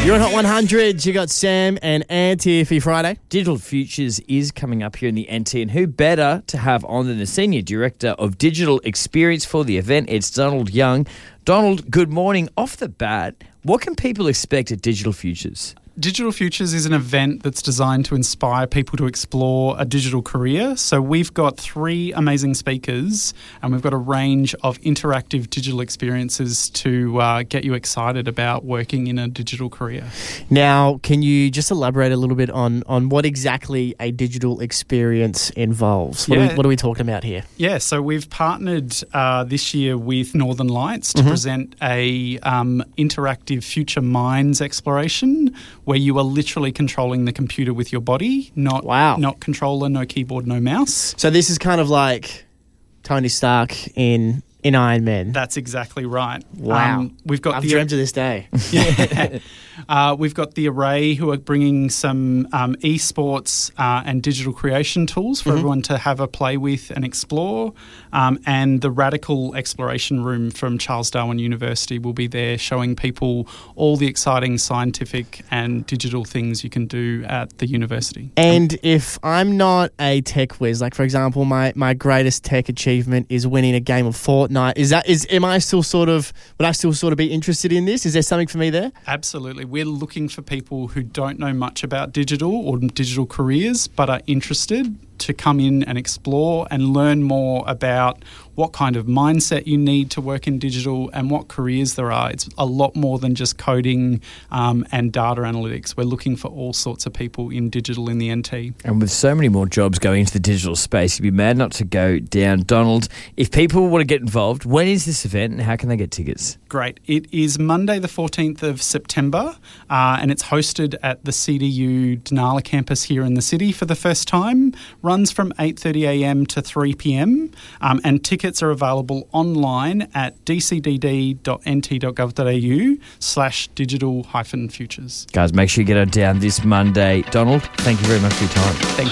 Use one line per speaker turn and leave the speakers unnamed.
You're on Hot 100. You got Sam and Ant here for your Friday.
Digital Futures is coming up here in the NT, and who better to have on than the Senior Director of Digital Experience for the event? It's Donald Young. Donald, good morning. Off the bat, what can people expect at Digital Futures?
Digital Futures is an event that's designed to inspire people to explore a digital career. So we've got 3 amazing speakers and we've got a range of interactive digital experiences to get you excited about working in a digital career.
Now, can you just elaborate a little bit on what exactly a digital experience involves? What are we talking about here?
Yeah, so we've partnered this year with Northern Lights to present a interactive future minds exploration where you are literally controlling the computer with your body, not controller, no keyboard, no mouse.
So this is kind of like Tony Stark in Iron Man.
That's exactly right.
Wow. I've dreamt of this day.
We've got the Array who are bringing some esports and digital creation tools for everyone to have a play with and explore. And the Radical Exploration Room from Charles Darwin University will be there showing people all the exciting scientific and digital things you can do at the university.
And if I'm not a tech whiz, like for example, my greatest tech achievement is winning a game of Fortnite, would I still sort of be interested in this? Is there something for me there?
Absolutely. We're looking for people who don't know much about digital or digital careers but are interested to come in and explore and learn more about what kind of mindset you need to work in digital and what careers there are. It's a lot more than just coding and data analytics. We're looking for all sorts of people in digital in the NT.
And with so many more jobs going into the digital space, you'd be mad not to go down. Donald, if people want to get involved, when is this event and how can they get tickets?
Great. It is Monday the 14th of September and it's hosted at the CDU Denala campus here in the city for the first time. Runs from 8:30am to 3pm and tickets are available online at dcdd.nt.gov.au/digital-futures.
Guys, make sure you get on down this Monday. Donald, thank you very much for your time.
Thank you.